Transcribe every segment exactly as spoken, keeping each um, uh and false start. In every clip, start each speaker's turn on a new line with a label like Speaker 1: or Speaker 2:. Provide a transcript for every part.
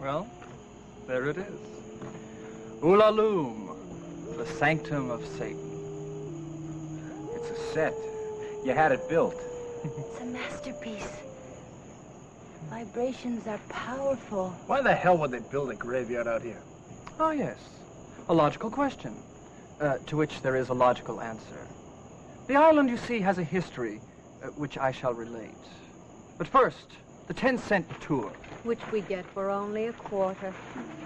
Speaker 1: Well, there it is. Ulalume, the sanctum of Satan.
Speaker 2: It's a set. You had it built.
Speaker 3: It's a masterpiece. Vibrations are powerful.
Speaker 4: Why the hell would they build a graveyard out here?
Speaker 1: Oh, yes. A logical question, uh, to which there is a logical answer. The island, you see, has a history, uh, which I shall relate. But first, the ten-cent tour.
Speaker 5: Which we get for only a quarter.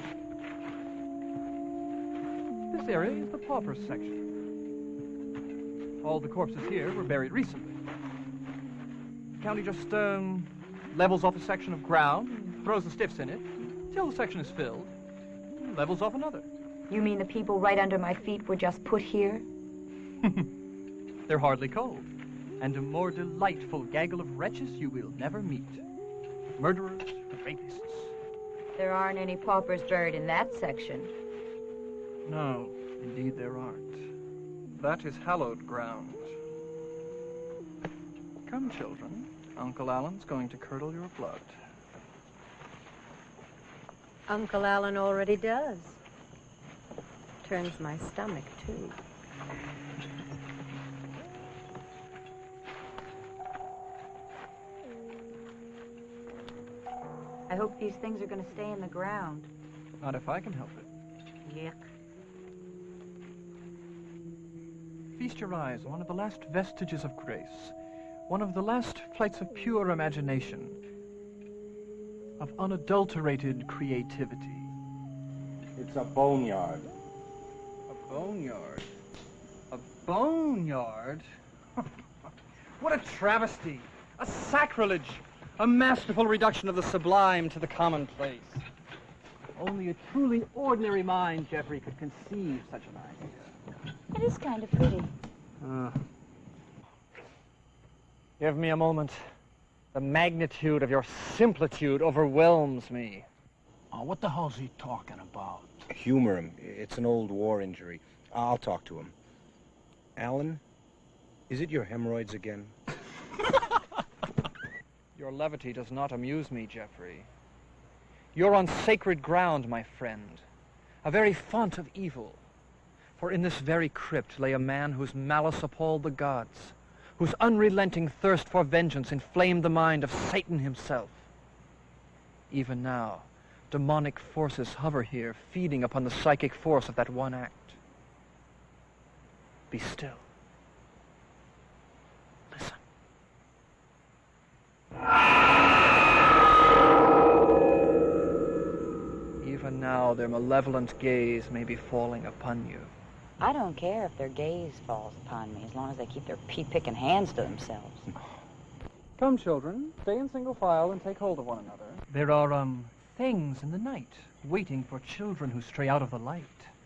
Speaker 1: This area is the paupers section. All the corpses here were buried recently. The county just um, levels off a section of ground, throws the stiffs in it, till the section is filled, and levels off another.
Speaker 3: You mean the people right under my feet were just put here?
Speaker 1: They're hardly cold, and a more delightful gaggle of wretches you will never meet. Murderers, rapists.
Speaker 3: There aren't any paupers buried in that section.
Speaker 1: No, indeed there aren't. That is hallowed ground. Come, children. Uncle Alan's going to curdle your blood.
Speaker 5: Uncle Alan already does. Turns my stomach, too.
Speaker 3: I hope these things are going to stay in the ground.
Speaker 1: Not if I can help it.
Speaker 3: Yuck.
Speaker 1: Feast your eyes on one of the last vestiges of grace, one of the last flights of pure imagination, of unadulterated creativity.
Speaker 2: It's a boneyard.
Speaker 1: A boneyard? A boneyard? What a travesty! A sacrilege! A masterful reduction of the sublime to the commonplace. Only a truly ordinary mind, Jeffrey, could conceive such an idea.
Speaker 3: It is kind of pretty.
Speaker 1: Uh, give me a moment. The magnitude of your simplitude overwhelms me.
Speaker 4: Oh, what the hell's he talking about?
Speaker 2: Humor him. It's an old war injury. I'll talk to him. Alan, is it your hemorrhoids again?
Speaker 1: Your levity does not amuse me, Jeffrey. You're on sacred ground, my friend. A very font of evil. For in this very crypt lay a man whose malice appalled the gods, whose unrelenting thirst for vengeance inflamed the mind of Satan himself. Even now, demonic forces hover here, feeding upon the psychic force of that one act. Be still. Listen. Even now, their malevolent gaze may be falling upon you.
Speaker 3: I don't care if their gaze falls upon me, as long as they keep their pea-picking hands to themselves.
Speaker 1: Come, children, stay in single file and take hold of one another. There are, um, things in the night, waiting for children who stray out of the light.